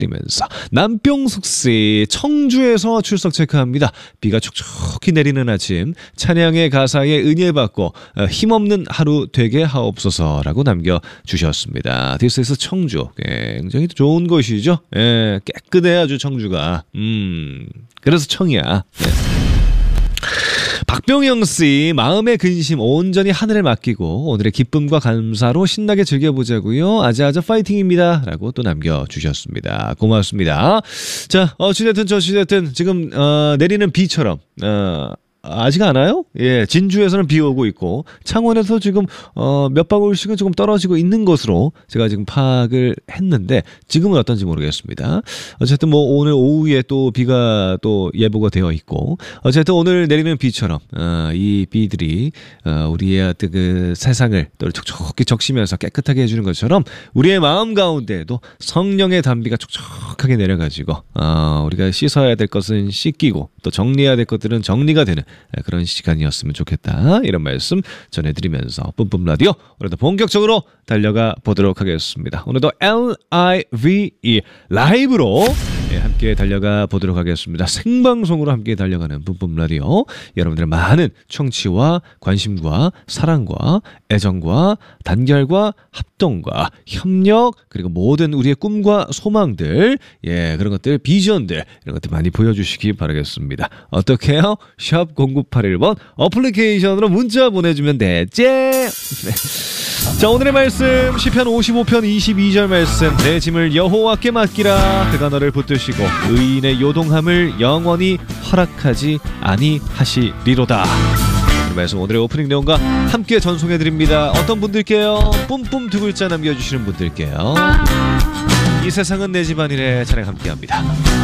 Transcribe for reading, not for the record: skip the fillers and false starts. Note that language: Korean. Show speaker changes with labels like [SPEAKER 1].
[SPEAKER 1] 드리면서 남병숙씨 청주에서 출석 체크합니다. 비가 촉촉히 내리는 아침 찬양의 가사에 은혜받고 힘없는 하루 되게 하옵소서라고 남겨주셨습니다. This is 청주. 굉장히 좋은 곳이죠. 깨끗해 아주 청주가. 그래서 청이야. 박병영씨 마음의 근심 온전히 하늘에 맡기고 오늘의 기쁨과 감사로 신나게 즐겨보자고요. 아자아자 파이팅입니다 라고 또 남겨주셨습니다. 고맙습니다. 자 어찌됐든 저찌됐든 지금 내리는 비처럼 아직 안 와요? 예, 진주에서는 비 오고 있고 창원에서 지금 몇 방울씩은 조금 떨어지고 있는 것으로 제가 지금 파악을 했는데 지금은 어떤지 모르겠습니다. 어쨌든 뭐 오늘 오후에 또 비가 또 예보가 되어 있고 어쨌든 오늘 내리는 비처럼 이 비들이 우리의 그 세상을 또 촉촉히 적시면서 깨끗하게 해주는 것처럼 우리의 마음 가운데에도 성령의 단비가 촉촉하게 내려가지고 우리가 씻어야 될 것은 씻기고 또 정리해야 될 것들은 정리가 되는 그런 시간이었으면 좋겠다 이런 말씀 전해드리면서 뿜뿜라디오 오늘도 본격적으로 달려가 보도록 하겠습니다. 오늘도 LIVE 라이브로 함께 달려가 보도록 하겠습니다. 생방송으로 함께 달려가는 뿜뿜라디오 여러분들의 많은 청취와 관심과 사랑과 애정과 단결과 합동과 협력 그리고 모든 우리의 꿈과 소망들 그런 것들 비전들 이런 것들 많이 보여주시기 바라겠습니다. 어떻게 해요? 샵 0981번 어플리케이션으로 문자 보내주면 되지. 자 오늘의 말씀 시편 55편 22절 말씀 내 짐을 여호와께 맡기라 그가 너를 붙드시고 의인의 요동함을 영원히 허락하지 아니하시리로다. 말씀 오늘의 오프닝 내용과 함께 전송해드립니다. 어떤 분들께요? 뿜뿜 두 글자 남겨주시는 분들께요. 이 세상은 내 집안이래 찬양 함께합니다.